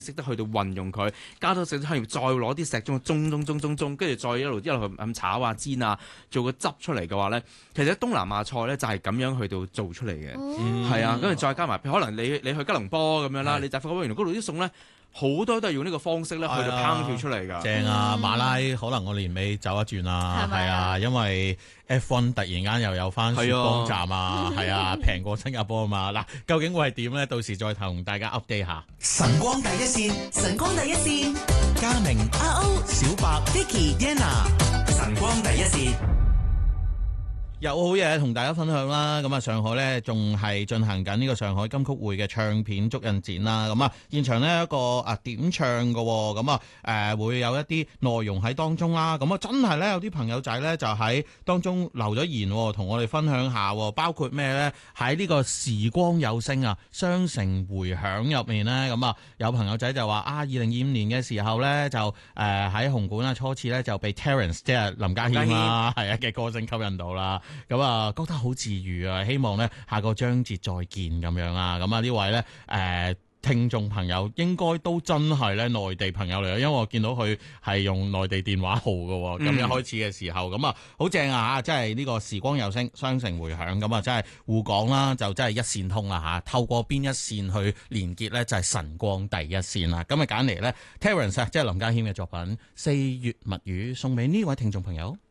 識得去到運用佢，加多少少香料，再攞啲石鐘，跟住再一路咁炒啊煎啊，做個汁出嚟嘅話咧，其實東南亞菜咧就係咁樣去到做出嚟嘅，係啊，跟住再加埋，可能你去吉隆坡咁樣啦，你就發覺原來嗰度啲餸咧。好多都係用呢個方式咧去到烹調出嚟㗎。 正啊！馬拉可能我年尾走一轉啦，係啊，因為 F1 突然間又有翻曙光站啊，係啊，平過新加坡啊嘛。嗱，究竟會係點咧？到時再同大家 update 下。 晨光第一線，晨光第一線， 嘉明、 阿歐、 小白、 Vicky、Diana，晨光第一線。 有好嘢同大家分享啦，咁啊上海咧仲係進行緊呢個上海金曲匯嘅唱片足印展啦，咁啊現場呢，一個點唱嘅，咁會有一啲內容喺當中啦，咁啊真係咧有啲朋友仔咧就喺當中留咗言，同我哋分享下，包括咩咧？喺呢個時光有聲啊，雙城回響入面咧，咁啊有朋友仔就話2025年嘅時候咧就喺紅館啊初次咧就被 Terence 即係林家謙啦，係啊嘅歌聲吸引到啦。咁啊，覺得好治愈啊！希望咧下個章節再見咁樣啊！咁啊呢位咧聽眾朋友應該都真係咧內地朋友嚟，因為我見到佢係用內地電話號嘅，咁一開始嘅時候咁啊好正啊！即係呢個時光有聲，雙城回響咁啊，真係滬港啦，就真係一線通啦嚇！透過邊一線去連結咧，就係晨光第一線啦！咁啊揀嚟咧 Terence 即係林家謙嘅作品《四月物語》送俾呢位聽眾朋友。